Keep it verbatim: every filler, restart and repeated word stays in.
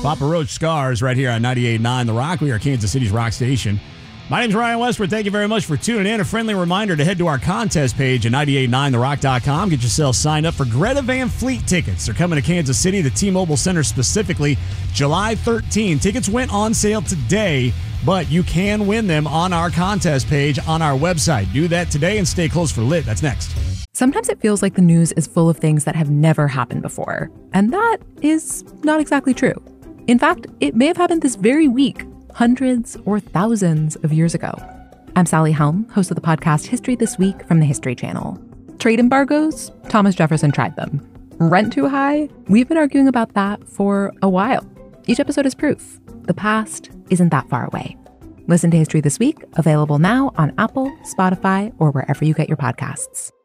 Papa Roach Scars right here on ninety-eight point nine The Rock. We are Kansas City's rock station. My name's Ryan Westford. Thank you very much for tuning in. A friendly reminder to head to our contest page at ninety-eight point nine the rock dot com. Get yourself signed up for Greta Van Fleet tickets. They're coming to Kansas City, the T-Mobile Center specifically, July thirteenth. Tickets went on sale today, but you can win them on our contest page on our website. Do that today and stay close for lit. That's next. Sometimes it feels like the news is full of things that have never happened before, and that is not exactly true. In fact, it may have happened this very week, hundreds or thousands of years ago. I'm Sally Helm, host of the podcast History This Week from the History Channel. Trade embargoes? Thomas Jefferson tried them. Rent too high? We've been arguing about that for a while. Each episode is proof. The past isn't that far away. Listen to History This Week, available now on Apple, Spotify, or wherever you get your podcasts.